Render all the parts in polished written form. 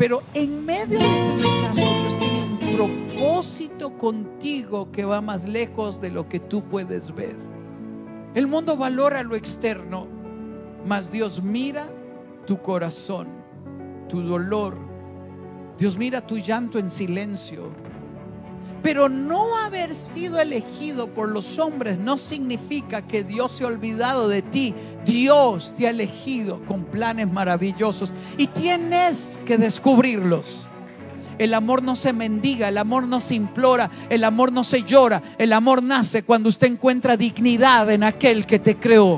Pero en medio de ese rechazo, Dios tiene un propósito contigo que va más lejos de lo que tú puedes ver. El mundo valora lo externo, mas Dios mira tu corazón, tu dolor. Dios mira tu llanto en silencio. Pero no haber sido elegido por los hombres no significa que Dios se ha olvidado de ti. Dios te ha elegido con planes maravillosos y tienes que descubrirlos. El amor no se mendiga, el amor no se implora, el amor no se llora. El amor nace cuando usted encuentra dignidad en aquel que te creó.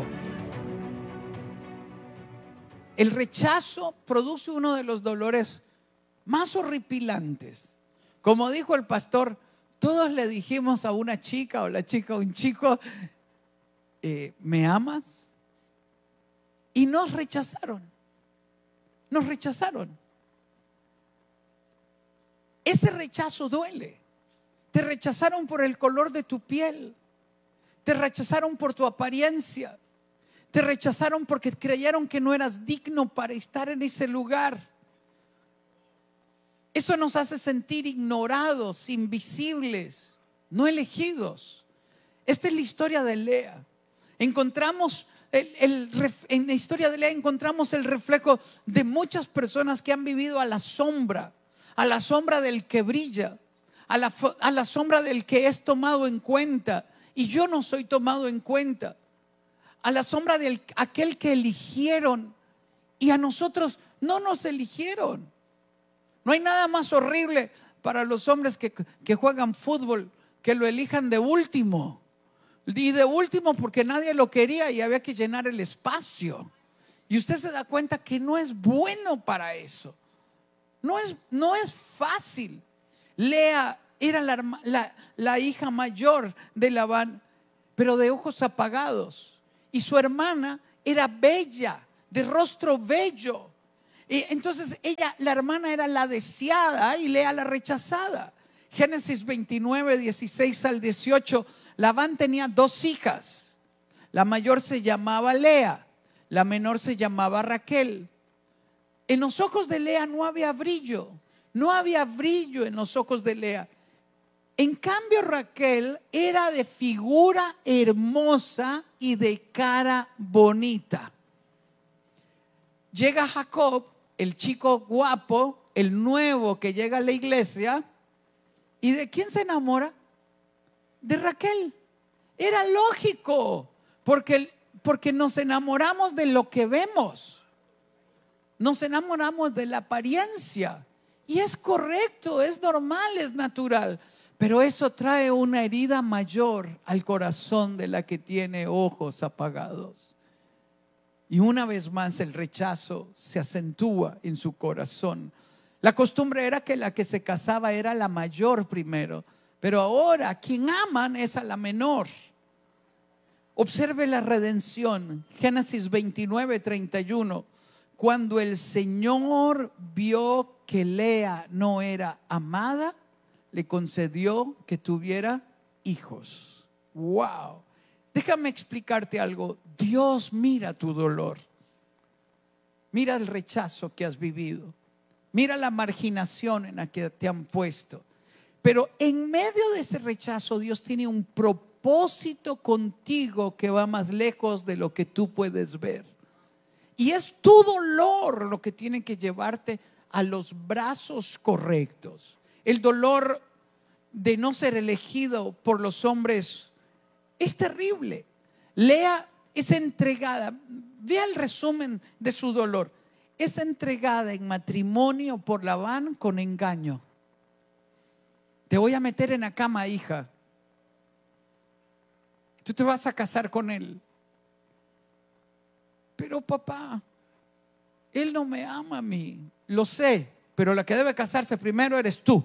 El rechazo produce uno de los dolores más horripilantes. Como dijo el pastor, todos le dijimos a una chica o la chica a un chico, ¿me amas? Y nos rechazaron. Nos rechazaron. Ese rechazo duele. Te rechazaron por el color de tu piel. Te rechazaron por tu apariencia. Te rechazaron porque creyeron que no eras digno para estar en ese lugar. Eso nos hace sentir ignorados, invisibles, no elegidos. Esta es la historia de Lea. Encontramos en la historia de Lea encontramos el reflejo de muchas personas que han vivido a la sombra del que brilla, a la sombra del que es tomado en cuenta. Y yo no soy tomado en cuenta. A la sombra de aquel que eligieron y a nosotros no nos eligieron. No hay nada más horrible para los hombres que juegan fútbol que lo elijan de último. Y de último porque nadie lo quería y había que llenar el espacio. Y usted se da cuenta que no es bueno para eso. No es fácil. Lea era la hija mayor de Labán, pero de ojos apagados. Y su hermana era bella, de rostro bello. Y entonces la hermana era la deseada y Lea la rechazada. Génesis 29, 16 al 18, Labán tenía 2 hijas. La mayor se llamaba Lea, la menor se llamaba Raquel. En los ojos de Lea no había brillo en los ojos de Lea. En cambio Raquel era de figura hermosa y de cara bonita. Llega Jacob, el chico guapo, el nuevo que llega a la iglesia, ¿y de quién se enamora? De Raquel. Era lógico, porque nos enamoramos de lo que vemos. Nos enamoramos de la apariencia. Y es correcto, es normal, es natural. Pero eso trae una herida mayor al corazón de la que tiene ojos apagados. Y una vez más el rechazo se acentúa en su corazón. La costumbre era que la que se casaba era la mayor primero, pero ahora quien aman es a la menor. Observe la redención, Génesis 29, 31. Cuando el Señor vio que Lea no era amada, le concedió que tuviera hijos. ¡Wow! Déjame explicarte algo. Dios mira tu dolor. Mira el rechazo que has vivido. Mira la marginación en la que te han puesto. Pero en medio de ese rechazo, Dios tiene un propósito contigo que va más lejos de lo que tú puedes ver. Y es tu dolor lo que tiene que llevarte a los brazos correctos. El dolor de no ser elegido por los hombres es terrible. Lea es entregada. Vea el resumen de su dolor. Es entregada en matrimonio por Labán con engaño. Te voy a meter en la cama, hija. Tú te vas a casar con él. Pero papá, él no me ama a mí. Lo sé, pero la que debe casarse primero eres tú.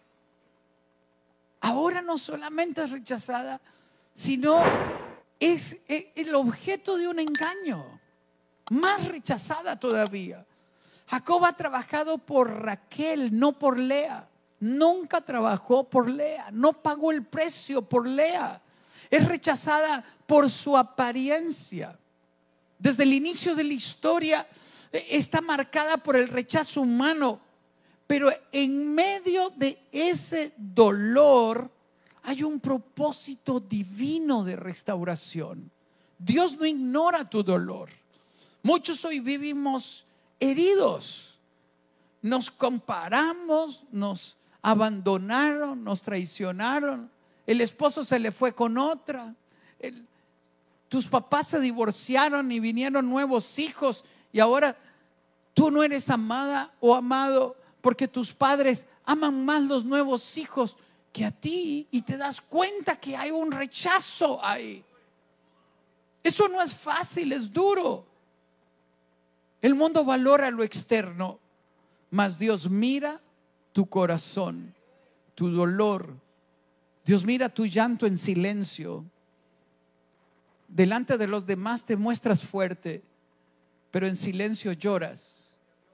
Ahora no solamente es rechazada, sino es el objeto de un engaño. Más rechazada todavía. Jacob ha trabajado por Raquel, no por Lea. Nunca trabajó por Lea, no pagó el precio por Lea. Es rechazada por su apariencia. Desde el inicio de la historia está marcada por el rechazo humano. Pero en medio de ese dolor hay un propósito divino de restauración. Dios no ignora tu dolor. Muchos hoy vivimos heridos. Nos comparamos, nos abandonaron, nos traicionaron. El esposo se le fue con otra. Tus papás se divorciaron y vinieron nuevos hijos. Y ahora tú no eres amada o amado porque tus padres aman más los nuevos hijos que a ti. Y te das cuenta que hay un rechazo ahí. Eso no es fácil, es duro. El mundo valora lo externo, mas Dios mira tu corazón, tu dolor. Dios mira tu llanto en silencio. Delante de los demás te muestras fuerte, pero en silencio lloras.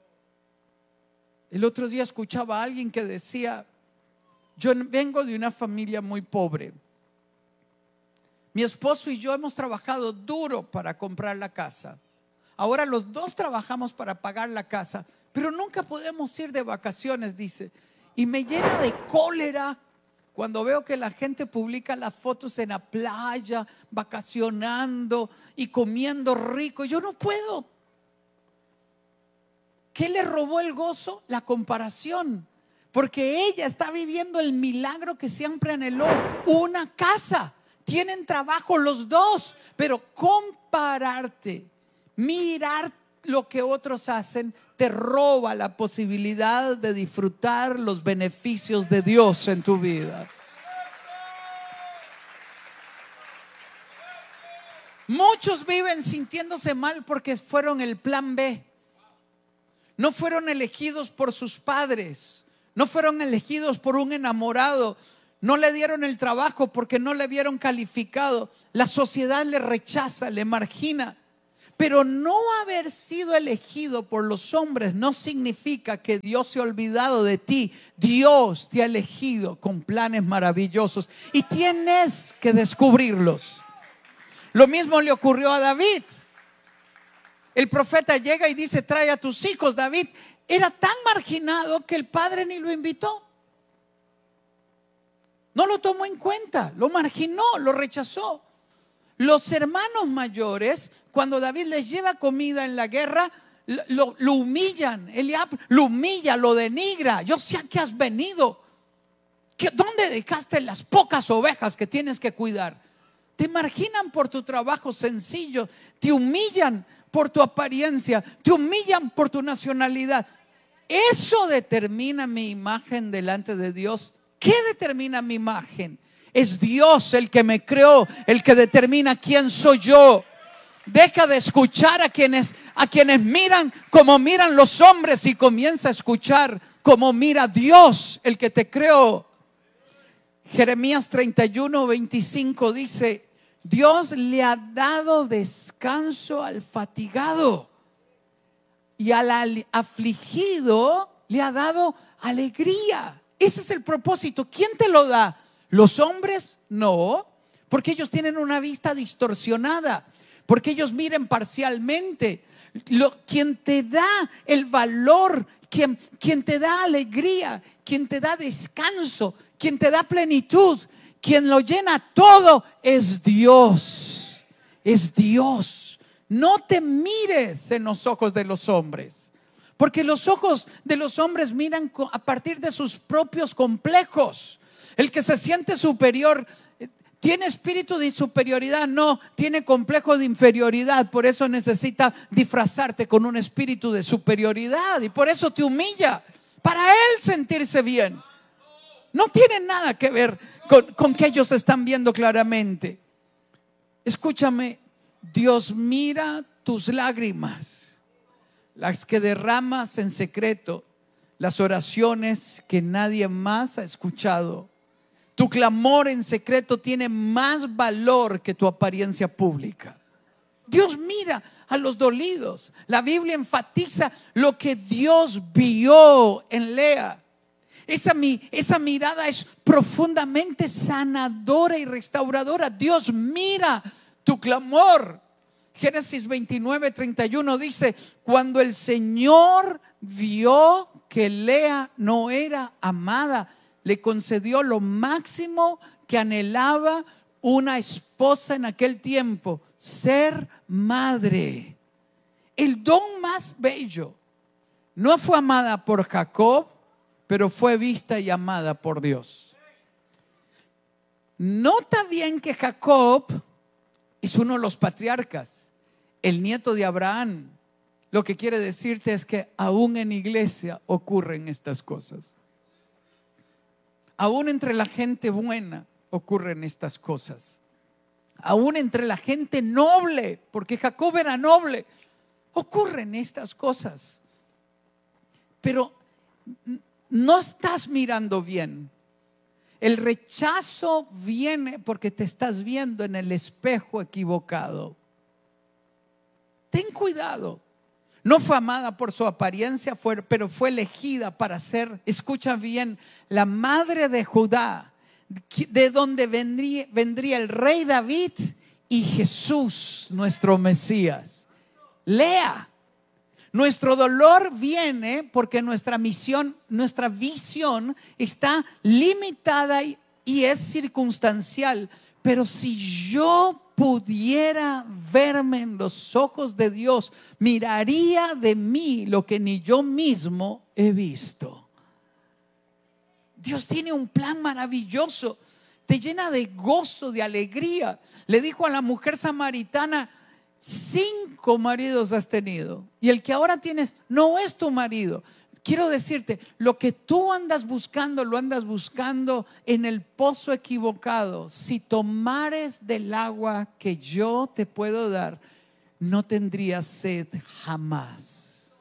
El otro día escuchaba a alguien que decía: yo vengo de una familia muy pobre. Mi esposo y yo hemos trabajado duro para comprar la casa. Ahora los dos trabajamos para pagar la casa, pero nunca podemos ir de vacaciones, dice. Y me llena de cólera cuando veo que la gente publica las fotos en la playa, vacacionando y comiendo rico. Yo no puedo. ¿Qué le robó el gozo? La comparación. Porque ella está viviendo el milagro que siempre anheló, una casa. Tienen trabajo los dos, pero compararte, mirar lo que otros hacen, te roba la posibilidad de disfrutar los beneficios de Dios en tu vida. Muchos viven sintiéndose mal porque fueron el plan B. No fueron elegidos por sus padres, no fueron elegidos por un enamorado, no le dieron el trabajo porque no le vieron calificado. La sociedad le rechaza, le margina. Pero no haber sido elegido por los hombres no significa que Dios se ha olvidado de ti. Dios te ha elegido con planes maravillosos y tienes que descubrirlos. Lo mismo le ocurrió a David. El profeta llega y dice: trae a tus hijos. David era tan marginado que el padre ni lo invitó. No lo tomó en cuenta, lo marginó, lo rechazó. Los hermanos mayores, cuando David les lleva comida en la guerra, lo humillan. Eliab lo humilla, lo denigra. Yo sé a qué has venido. ¿Dónde dejaste las pocas ovejas que tienes que cuidar? Te marginan por tu trabajo sencillo, te humillan por tu apariencia, te humillan por tu nacionalidad. Eso determina mi imagen delante de Dios. ¿Qué determina mi imagen? Es Dios el que me creó, el que determina quién soy yo. Deja de escuchar a quienes miran como miran los hombres y comienza a escuchar como mira Dios, el que te creó. Jeremías 31:25 dice: Dios le ha dado descanso al fatigado y al afligido le ha dado alegría. Ese es el propósito. ¿Quién te lo da? ¿Los hombres? No, porque ellos tienen una vista distorsionada, porque ellos miran parcialmente. Quien te da el valor, quien te da alegría, quien te da descanso, quien te da plenitud, quien lo llena todo es Dios. Es Dios. No te mires en los ojos de los hombres, porque los ojos de los hombres miran a partir de sus propios complejos. El que se siente superior tiene espíritu de superioridad, no, tiene complejo de inferioridad. Por eso necesita disfrazarte con un espíritu de superioridad y por eso te humilla, para él sentirse bien. No tiene nada que ver con que ellos están viendo claramente. Escúchame, Dios mira tus lágrimas, las que derramas en secreto, las oraciones que nadie más ha escuchado. Tu clamor en secreto tiene más valor que tu apariencia pública. Dios mira a los dolidos. La Biblia enfatiza lo que Dios vio en Lea. Esa mirada es profundamente sanadora y restauradora. Dios mira tu clamor. Génesis 29:31 dice: cuando el Señor vio que Lea no era amada, le concedió lo máximo que anhelaba una esposa en aquel tiempo: ser madre. El don más bello. No fue amada por Jacob, pero fue vista y amada por Dios. Nota bien que Jacob es uno de los patriarcas, el nieto de Abraham. Lo que quiere decirte es que aún en iglesia ocurren estas cosas. Aún entre la gente buena ocurren estas cosas. Aún entre la gente noble, porque Jacob era noble, ocurren estas cosas. Pero no estás mirando bien. El rechazo viene porque te estás viendo en el espejo equivocado. Ten cuidado. No fue amada por su apariencia, pero fue elegida para ser, escucha bien, la madre de Judá, de donde vendría el rey David y Jesús, nuestro Mesías. Lea. Nuestro dolor viene porque nuestra visión está limitada y es circunstancial. Pero si yo pudiera verme en los ojos de Dios, miraría de mí lo que ni yo mismo he visto. Dios tiene un plan maravilloso, te llena de gozo, de alegría. Le dijo a la mujer samaritana: 5 maridos has tenido y el que ahora tienes no es tu marido. Quiero decirte, lo que tú andas buscando, lo andas buscando en el pozo equivocado. Si tomares del agua que yo te puedo dar, no tendrías sed jamás.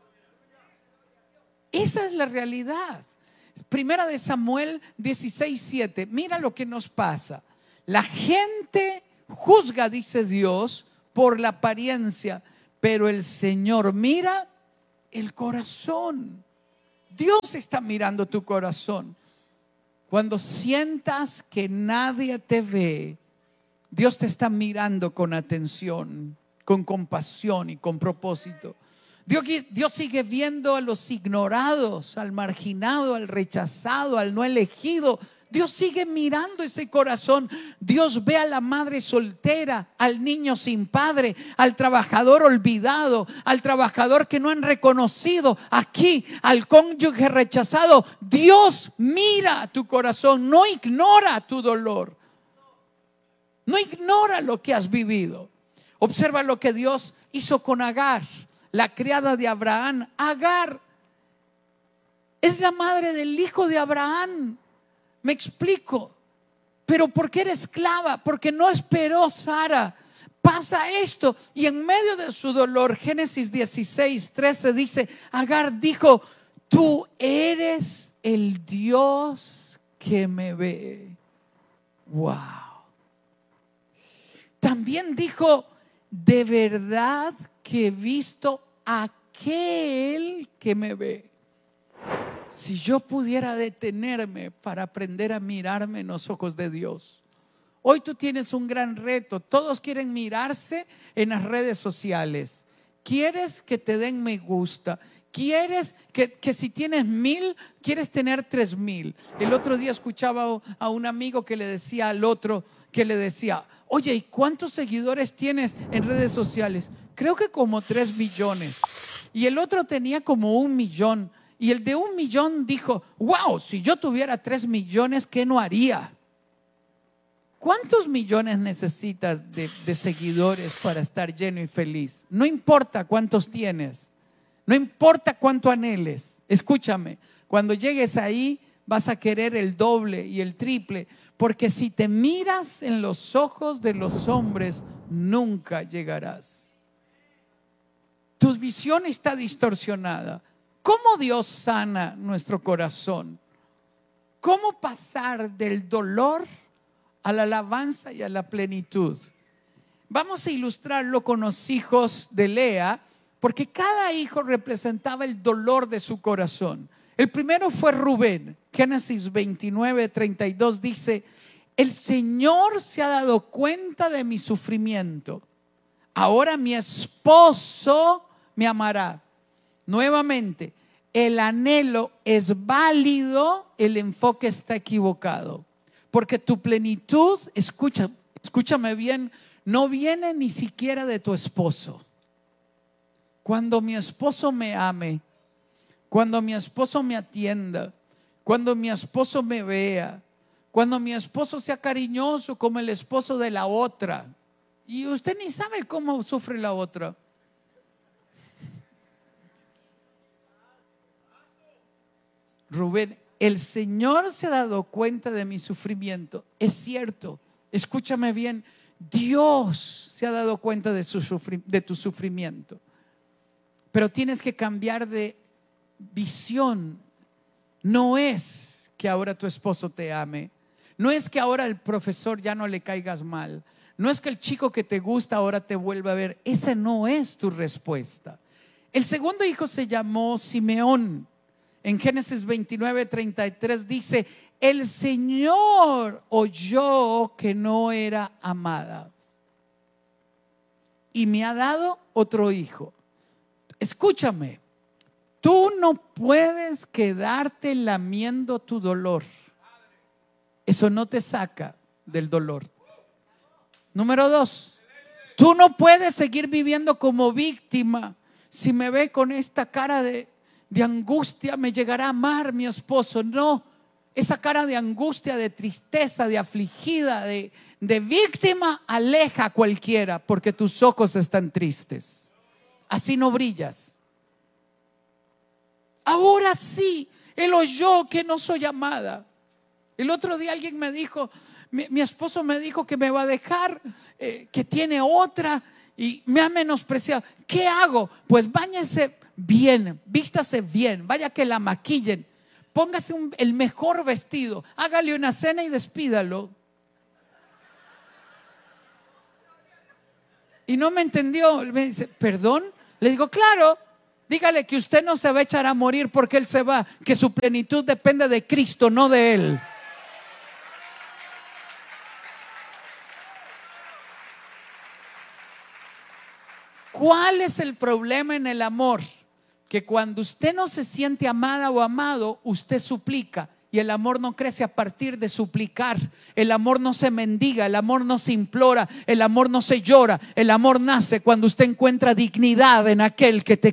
Esa es la realidad. Primera de Samuel 16:7. Mira lo que nos pasa. La gente juzga, dice Dios, por la apariencia, pero el Señor mira el corazón. Dios está mirando tu corazón. Cuando sientas que nadie te ve, Dios te está mirando con atención, con compasión y con propósito. Dios sigue viendo a los ignorados, al marginado, al rechazado, al no elegido. Dios sigue mirando ese corazón. Dios ve a la madre soltera, al niño sin padre, al trabajador olvidado, al trabajador que no han reconocido, aquí al cónyuge rechazado. Dios mira tu corazón, no ignora tu dolor, no ignora lo que has vivido. Observa lo que Dios hizo con Agar, la criada de Abraham. Agar es la madre del hijo de Abraham. Me explico. Pero ¿por qué era esclava? Porque no esperó Sara. Pasa esto y en medio de su dolor, Génesis 16:13 dice: Agar dijo: tú eres el Dios que me ve. Wow. También dijo: de verdad que he visto aquel que me ve. Si yo pudiera detenerme para aprender a mirarme en los ojos de Dios. Hoy tú tienes un gran reto. Todos quieren mirarse en las redes sociales. Quieres que te den me gusta. Quieres que si tienes 1000, quieres tener 3000. El otro día escuchaba a un amigo que le decía al otro, que le decía: oye, ¿y cuántos seguidores tienes en redes sociales? Creo que como 3 millones. Y el otro tenía como 1 millón. Y el de 1 millón dijo: wow, si yo tuviera 3 millones, ¿qué no haría? ¿Cuántos millones necesitas de seguidores para estar lleno y feliz? No importa cuántos tienes, no importa cuánto anheles. Escúchame, cuando llegues ahí vas a querer el doble y el triple, porque si te miras en los ojos de los hombres, nunca llegarás. Tu visión está distorsionada. ¿Cómo Dios sana nuestro corazón? ¿Cómo pasar del dolor a la alabanza y a la plenitud? Vamos a ilustrarlo con los hijos de Lea, porque cada hijo representaba el dolor de su corazón. El primero fue Rubén. Génesis 29:32 dice: el Señor se ha dado cuenta de mi sufrimiento. Ahora mi esposo me amará. Nuevamente, el anhelo es válido, el enfoque está equivocado. Porque tu plenitud, escúchame bien, no viene ni siquiera de tu esposo. Cuando mi esposo me ame, cuando mi esposo me atienda, cuando mi esposo me vea, cuando mi esposo sea cariñoso como el esposo de la otra. Y usted ni sabe cómo sufre la otra. Rubén, el Señor se ha dado cuenta de mi sufrimiento. Es cierto, escúchame bien, Dios se ha dado cuenta de tu sufrimiento. Pero tienes que cambiar de visión. No es que ahora tu esposo te ame. No es que ahora el profesor ya no le caigas mal. No es que el chico que te gusta ahora te vuelva a ver. Esa no es tu respuesta. El segundo hijo se llamó Simeón. En Génesis 29:33 dice: el Señor oyó que no era amada y me ha dado otro hijo. Escúchame, tú no puedes quedarte lamiendo tu dolor. Eso no te saca del dolor. Número 2, tú no puedes seguir viviendo como víctima. Si me ve con esta cara de angustia, me llegará a amar mi esposo. No, esa cara de angustia, de tristeza, de afligida, de víctima, aleja a cualquiera, porque tus ojos están tristes. Así no brillas. Ahora sí, él oyó que no soy amada. El otro día alguien me dijo, mi esposo me dijo que me va a dejar, que tiene otra y me ha menospreciado. ¿Qué hago? Pues báñese bien, vístase bien, vaya que la maquillen, póngase el mejor vestido, hágale una cena y despídalo. Y no me entendió. Me dice, ¿perdón? Le digo, claro, dígale que usted no se va a echar a morir porque él se va, que su plenitud depende de Cristo, no de él. ¿Cuál es el problema en el amor? Que cuando usted no se siente amada o amado, usted suplica. Y el amor no crece a partir de suplicar. El amor no se mendiga, el amor no se implora, el amor no se llora. El amor nace cuando usted encuentra dignidad en aquel que te